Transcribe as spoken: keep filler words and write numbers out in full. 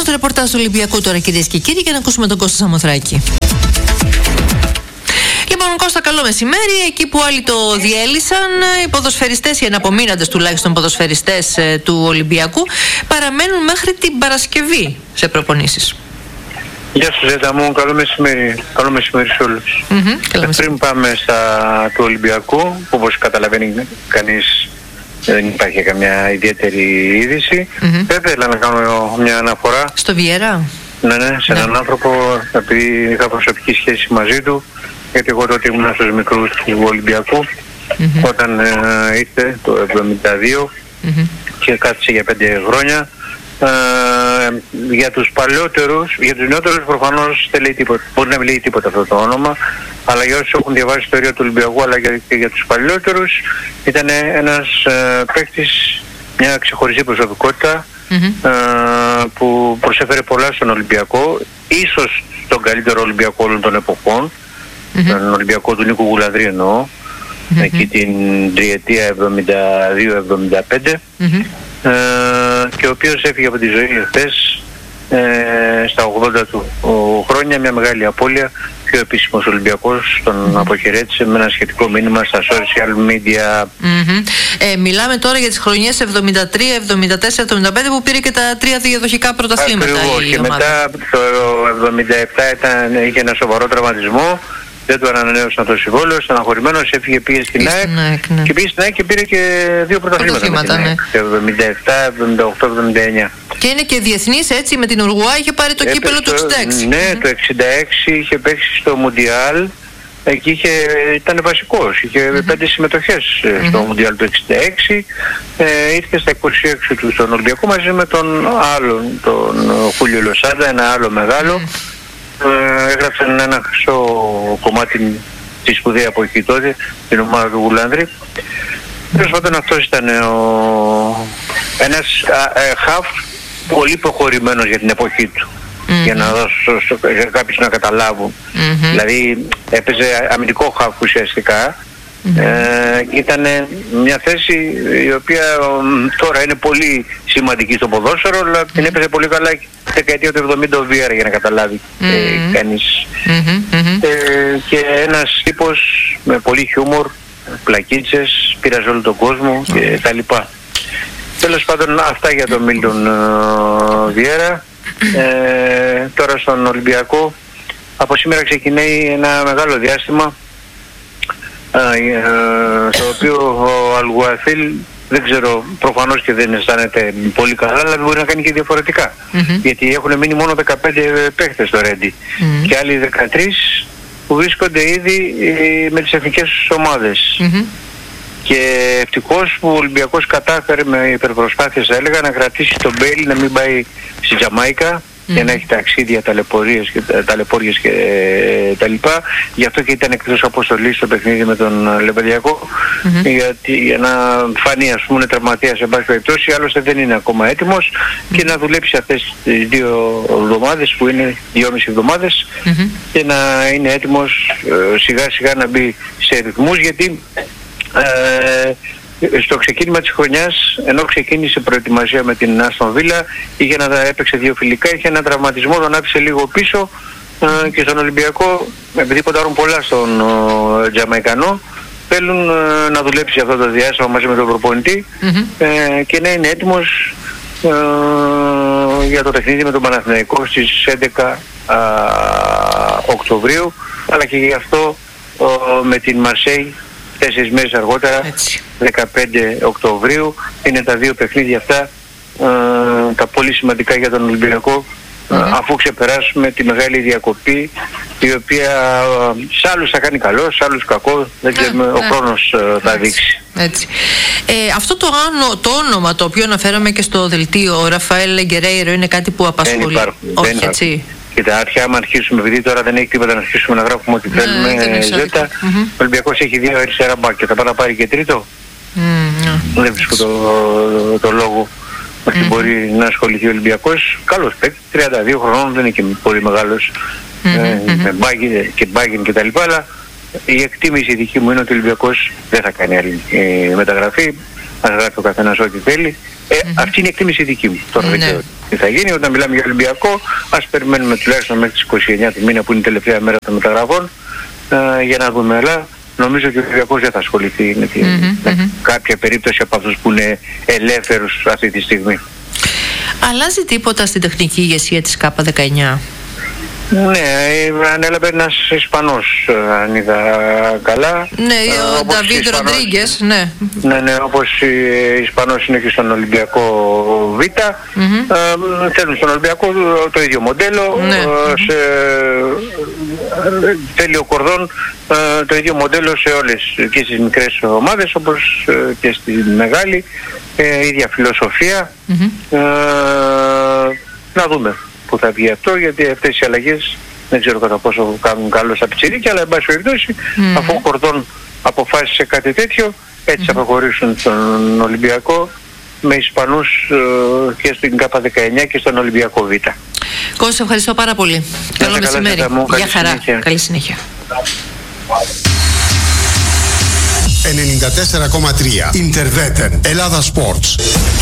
Πάμε στο ρεπορτάζ του Ολυμπιακού τώρα, κυρίες και κύριοι, για να ακούσουμε τον Κώστα Σαμοθράκη. Λοιπόν, Κώστα, καλό μεσημέρι. Εκεί που άλλοι το διέλυσαν, οι ποδοσφαιριστές, οι αναπομείναντες τουλάχιστον ποδοσφαιριστές ε, του Ολυμπιακού, παραμένουν μέχρι την Παρασκευή σε προπονήσεις. Γεια σου Ζέτα μου, καλό μεσημέρι, καλό μεσημέρι σε όλους. Mm-hmm, Πριν πάμε στα του Ολυμπιακού, που όπως καταλαβαίνει κανείς δεν υπάρχει καμιά ιδιαίτερη είδηση, mm-hmm. θα ήθελα να κάνω μια αναφορά. Στο Βιέρα? Ναι, ναι, σε έναν ναι. άνθρωπο, επειδή είχα προσωπική σχέση μαζί του, γιατί εγώ τότε ήμουν στους μικρούς του Ολυμπιακού, mm-hmm. όταν ε, ήρθε το εβδομήντα δύο mm-hmm. και κάθισε για πέντε χρόνια. Ε, για τους παλαιότερους, για τους νεότερους προφανώς δεν λέει τίποτα, μπορεί να μην λέει τίποτα αυτό το όνομα, αλλά για όσους έχουν διαβάσει ιστορία του Ολυμπιακού, αλλά και για, για τους παλαιότερους, ήταν ένας ε, παίκτης, μια ξεχωριστή προσωπικότητα, mm-hmm. ε, που προσέφερε πολλά στον Ολυμπιακό, ίσως τον καλύτερο Ολυμπιακό όλων των εποχών, mm-hmm. τον Ολυμπιακό του Νίκου Γουλανδρή εννοώ, mm-hmm. εκεί την τριετία εβδομήντα δύο εβδομήντα πέντε, mm-hmm. ε, και ο οποίος έφυγε από τη ζωή χθες ε, στα ογδόντα του χρόνια, μια μεγάλη απώλεια. Και ο επίσημος Ολυμπιακός τον mm-hmm. αποχαιρέτησε με ένα σχετικό μήνυμα στα social media. Mm-hmm. Ε, μιλάμε τώρα για τις χρονιές εβδομήντα τρία, εβδομήντα τέσσερα, εβδομήντα πέντε που πήρε και τα τρία διαδοχικά πρωταθλήματα. Ακριβώς, και ομάδα. Μετά το εβδομήντα επτά ήταν, είχε ένα σοβαρό τραυματισμό. Δεν του ανανέωσαν το συμβόλαιο, στεναχωρημένος, έφυγε, πήγε στην ΑΕΚ ναι. και πήγε στην ΑΕΚ και πήρε και δύο πρωταθλήματα. Ναι. Το εβδομήντα επτά, εβδομήντα οκτώ, εβδομήντα εννιά. Και είναι και διεθνής, έτσι, με την Ουρουάη είχε πάρει το Έπαιξε, κύπελο του εξήντα έξι. Ναι, mm-hmm. το εξήντα έξι είχε παίξει στο Μουντιάλ, εκεί είχε, ήταν βασικός, είχε mm-hmm. πέντε συμμετοχές mm-hmm. στο Μουντιάλ του εξήντα έξι, ε, ήρθε στα είκοσι έξι του στον Ολυμπιακό μαζί με τον άλλον, τον Χούλιο Λοσάντα, ένα άλλο μεγάλο. Mm-hmm. Ε, έγραψαν ένα χρυσό κομμάτι της σπουδαία από εκεί τότε, την ομάδα του Γουλανδρή. Τέλος πάντων αυτός ήταν ο... ένας χαφ πολύ προχωρημένος για την εποχή του. Mm-hmm. Για να δώσω για κάποιους να καταλάβουν. Mm-hmm. Δηλαδή έπαιζε αμυντικό χαφ ουσιαστικά. Mm-hmm. Ε, ήταν μια θέση η οποία τώρα είναι πολύ σημαντική στο ποδόσφαιρο, αλλά την έπαιζε πολύ καλά τη δεκαετία του εβδομήντα ο Βιέρα, για να καταλάβει mm-hmm. ε, κανείς. Mm-hmm. Ε, και ένας τύπος με πολύ χιούμορ, πλακίτσες, πήραζε όλο τον κόσμο mm-hmm. και τα λοιπά. Τέλος πάντων αυτά για τον Μίλτον uh, Βιέρα. Ε, τώρα στον Ολυμπιακό από σήμερα ξεκινάει ένα μεγάλο διάστημα, στο οποίο ο Αλγουαθίλ δεν ξέρω, προφανώς και δεν αισθάνεται πολύ καλά, αλλά μπορεί να κάνει και διαφορετικά. Mm-hmm. Γιατί έχουν μείνει μόνο δεκαπέντε παίχτες στο Ρέντι mm-hmm. και άλλοι δεκατρείς που βρίσκονται ήδη με τις εθνικές ομάδες. Mm-hmm. Και ευτυχώς που ο Ολυμπιακός κατάφερε με υπερπροσπάθειες, θα έλεγα, να κρατήσει τον Μπέιλι να μην πάει στη Τζαμάικα mm-hmm. για να έχει ταξίδια, ταλαιπωρίες και, ταλαιπώριες και ε, τα λοιπά. Γι' αυτό και ήταν εκτός αποστολής στο παιχνίδι με τον Λεβαδιακό, mm-hmm. γιατί για να φανεί, ας πούμε, τραυματίας σε πάση περιπτώσει, άλλωστε δεν είναι ακόμα έτοιμος mm-hmm. και να δουλέψει αυτές τις δύο εβδομάδες που είναι δυόμιση εβδομάδες mm-hmm. και να είναι έτοιμος ε, σιγά σιγά να μπει σε ρυθμούς, γιατί ε, στο ξεκίνημα της χρονιάς, ενώ ξεκίνησε προετοιμασία με την Άστον Βίλα, είχε να έπαιξε δύο φιλικά, είχε ένα τραυματισμό, τον άφησε λίγο πίσω ε, και στον Ολυμπιακό, επειδή ποντάρουν πολλά στον ε, Τζαμαϊκανό, θέλουν ε, να δουλέψει αυτό το διάστημα μαζί με τον προπονητή mm-hmm. ε, και να είναι έτοιμος ε, για το παιχνίδι με τον Παναθηναϊκό στις έντεκα Οκτωβρίου, αλλά και γι' αυτό ε, με την Μαρσέη τέσσερις μέρες αργότερα, έτσι. δεκαπέντε Οκτωβρίου, είναι τα δύο παιχνίδια αυτά, ε, τα πολύ σημαντικά για τον Ολυμπιακό, mm-hmm. ε, αφού ξεπεράσουμε τη μεγάλη διακοπή, η οποία ε, σε άλλους θα κάνει καλό, σε άλλους κακό, δεν ξέρουμε, yeah, ο yeah. χρόνος ε, θα δείξει. Έτσι. Ε, αυτό το, άνω, το όνομα το οποίο αναφέραμε και στο δελτίο, ο Ραφαέλ Γκερέιρο, είναι κάτι που απασχολεί? Δεν υπάρχουν. Όχι, δεν έτσι. Κοίτα, αρχικά άμα αρχίσουμε, επειδή τώρα δεν έχει τίποτα να αρχίσουμε να γράφουμε ό,τι θέλουμε, ναι, Ζέτα, mm-hmm. ο Ολυμπιακός έχει δύο αριστερά μπακ και θα πάει να πάρει και τρίτο. Mm, yeah. Δεν βρίσκω το, το λόγο ότι mm-hmm. μπορεί να ασχοληθεί ο Ολυμπιακός. Καλός παίκτη, τριάντα δύο χρονών, δεν είναι και πολύ μεγάλος, mm-hmm. ε, με μπάγκιν και μπάγκιν και τα λοιπά, αλλά η εκτίμηση δική μου είναι ότι ο Ολυμπιακός δεν θα κάνει άλλη ε, μεταγραφή, αν γράφει ο καθένας ό,τι θέλει. Ε, mm-hmm. Αυτή είναι η εκτίμηση δική μου, τώρα δεν ξέρω. τι θα γίνει. Όταν μιλάμε για Ολυμπιακό, ας περιμένουμε τουλάχιστον μέχρι τις είκοσι εννέα του μήνα που είναι η τελευταία μέρα των μεταγραφών ε, για να δούμε. Αλλά νομίζω ότι ο Ολυμπιακός δεν θα ασχοληθεί με, τη, mm-hmm, με mm-hmm. κάποια περίπτωση από αυτούς που είναι ελεύθερους αυτή τη στιγμή. Αλλάζει τίποτα στην τεχνική ηγεσία της Κάπα δεκαεννιά? Ναι, ανέλαβε ένας Ισπανός, αν είδα καλά. Ναι, ο Νταβίντ Ροντρίγκες, ναι. Ναι, ναι, όπως ο Ισπανός είναι και στον Ολυμπιακό Β. Mm-hmm. Ε, θέλουν στον Ολυμπιακό το ίδιο μοντέλο. Ναι. Σε, θέλει ο Κορδόν ε, το ίδιο μοντέλο σε όλες και στις μικρές ομάδες όπως και στη μεγάλη. Ε, ίδια φιλοσοφία. Mm-hmm. Ε, να δούμε που θα βγει αυτό, γιατί αυτές οι αλλαγές δεν ξέρω κατά πόσο κάνουν καλό στα πιτσιρίκια, αλλά εν πάση περιπτώσει mm. αφού ο Κορδόν αποφάσισε κάτι τέτοιο, έτσι θα mm. προχωρήσουν στον Ολυμπιακό με Ισπανούς ε, και στην Κάπα δεκαεννιά και στον Ολυμπιακό Β. Κώστα, ευχαριστώ πάρα πολύ. Καλό μεσημέρι. Γεια χαρά. Συνέχεια. Καλή συνέχεια. ενενήντα τέσσερα κόμμα τρία Interveten Ελλάδα Sports.